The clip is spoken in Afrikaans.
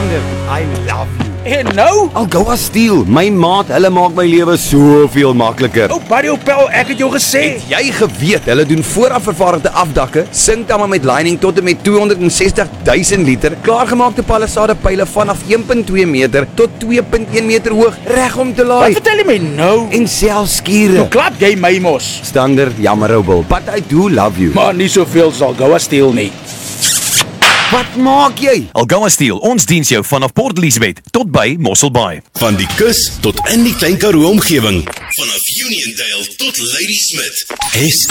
Standard, I love you. En nou? Algoa Steel, my maat, hulle maak my lewe soveel makliker. Oh, Barry Opel, ek het jou gesê. Jy geweet, hulle doen vooraf vervaardigde afdakke, sinkdamme met lining tot en met 260.000 liter, klaargemaakte palisade pyle vanaf 1.2 meter tot 2.1 meter hoog, reg om te laai. Wat vertel jy my nou? En selfs skure. Nou klap jy my mos. Standard, jammer ou Bill, but I do love you. Maar nie soveel sal Algoa Steel nie. Wat maak jy? Algoa Steel, ons diens jou vanaf Port Elizabeth tot by Mosselbaai. Van die kus tot in die Klein Karoo omgewing. Vanaf Uniondale tot Ladysmith.